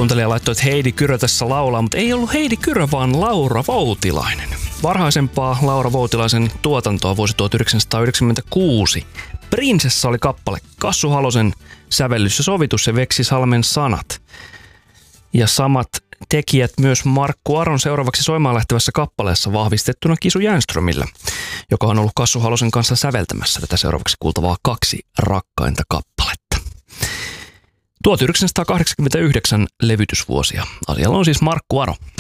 kuuntelija laittoi, että Heidi Kyrö tässä laulaa, mutta ei ollut Heidi Kyrö, vaan Laura Voutilainen. Varhaisempaa Laura Voutilaisen tuotantoa vuosi 1996. Prinsessa oli kappale, Kassu Halosen sävellys ja sovitus ja Veksi Salmen sanat. Ja samat tekijät myös Markku Aron seuraavaksi soimaan lähtevässä kappaleessa vahvistettuna Kisu Jänströmillä, joka on ollut Kassu Halosen kanssa säveltämässä tätä seuraavaksi kuultavaa Kaksi rakkainta kappaletta. 1989 levytysvuosia. Asialla on siis Markku Aro.